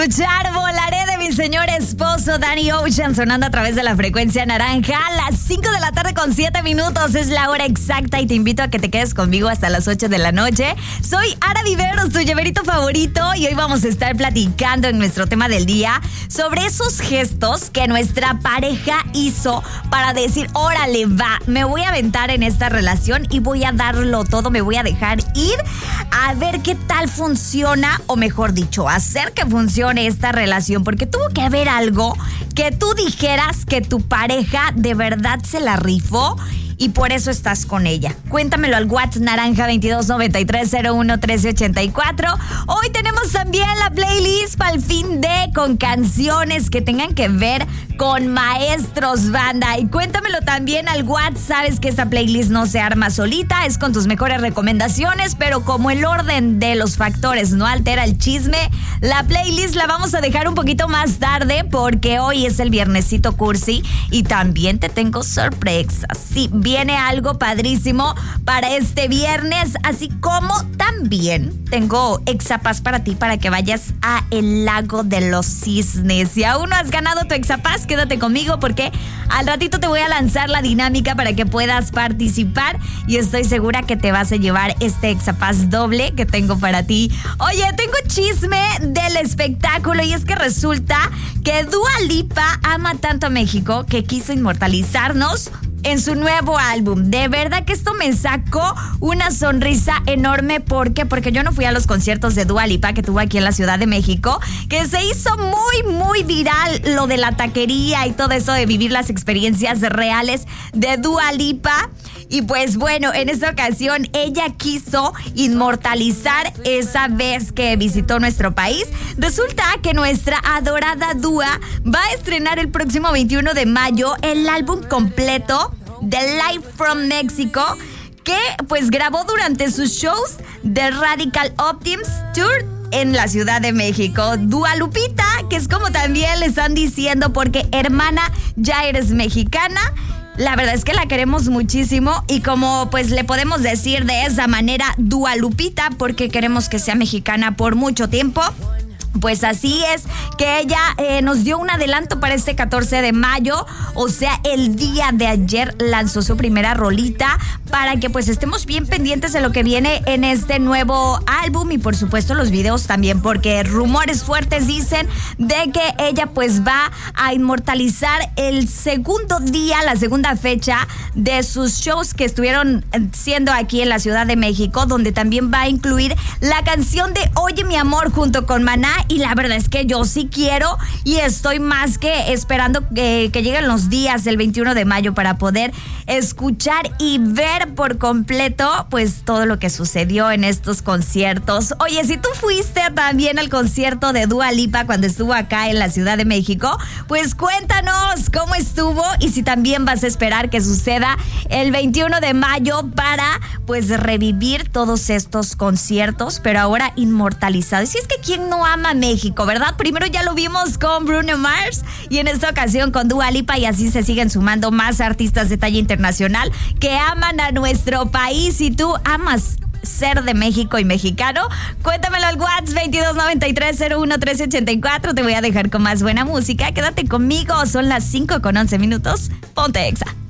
escuchar Volaré de mi señor esposo Danny Ocean sonando a través de la frecuencia naranja a las 5 de la tarde con 7 minutos. Es la hora exacta y te invito a que te quedes conmigo hasta las 8 de la noche. Soy Ara Viveros, tu llaverito favorito, y hoy vamos a estar platicando en nuestro tema del día sobre esos gestos que nuestra pareja hizo para decir, órale, va, me voy a aventar en esta relación y voy a darlo todo, me voy a dejar ir a ver qué tal funciona, o mejor dicho, hacer que funcione esta relación, porque tuvo que haber algo que tú dijeras que tu pareja de verdad se la rifó y por eso estás con ella. Cuéntamelo al WhatsApp naranja 2293011384. Hoy tenemos también la playlist para el fin de con canciones que tengan que ver con maestros, banda. Y cuéntamelo también al WhatsApp. Sabes que esta playlist no se arma solita, es con tus mejores recomendaciones, pero como el orden de los factores no altera el chisme, la playlist la vamos a dejar un poquito más tarde porque hoy es el viernesito cursi y también te tengo sorpresas. Sí, viene algo padrísimo para este viernes, así como también tengo Exapass para ti para que vayas a el Lago de los Cisnes. Si aún no has ganado tu Exapass, quédate conmigo porque al ratito te voy a lanzar la dinámica para que puedas participar y estoy segura que te vas a llevar este Exapass doble que tengo para ti. Oye, tengo chisme del espectáculo y es que resulta que Dua Lipa ama tanto a México que quiso inmortalizarnos en su nuevo álbum. De verdad que esto me sacó una sonrisa enorme. ¿Por qué? Porque yo no fui a los conciertos de Dua Lipa que tuvo aquí en la Ciudad de México, que se hizo muy viral lo de la taquería y todo eso de vivir las experiencias reales de Dua Lipa. Y pues bueno, en esta ocasión ella quiso inmortalizar esa vez que visitó nuestro país. Resulta que nuestra adorada Dua va a estrenar el próximo 21 de mayo el álbum completo de Live from Mexico, que pues grabó durante sus shows de Radical Optimism Tour en la Ciudad de México. Dua Lupita, que es como también le están diciendo, porque hermana, ya eres mexicana. La verdad es que la queremos muchísimo y como pues le podemos decir de esa manera Dua Lupita porque queremos que sea mexicana por mucho tiempo. Pues así es que ella nos dio un adelanto para este 14 de mayo, o sea, el día de ayer lanzó su primera rolita para que pues estemos bien pendientes de lo que viene en este nuevo álbum y por supuesto los videos también, porque rumores fuertes dicen de que ella pues va a inmortalizar el segundo día, la segunda fecha de sus shows que estuvieron siendo aquí en la Ciudad de México, donde también va a incluir la canción de Oye mi amor junto con Maná. Y la verdad es que yo sí quiero y estoy más que esperando que lleguen los días del 21 de mayo para poder escuchar y ver por completo pues todo lo que sucedió en estos conciertos. Oye, si tú fuiste también al concierto de Dua Lipa cuando estuvo acá en la Ciudad de México, pues cuéntanos cómo estuvo y si también vas a esperar que suceda el 21 de mayo para pues revivir todos estos conciertos, pero ahora inmortalizados. Y es que ¿quién no ama México, verdad? Primero ya lo vimos con Bruno Mars y en esta ocasión con Dua Lipa y así se siguen sumando más artistas de talla internacional que aman a nuestro país. Y tú amas ser de México y mexicano, cuéntamelo al WhatsApp 2293011384. Te voy a dejar con más buena música. Quédate conmigo, son las 5:11. Ponte Exa.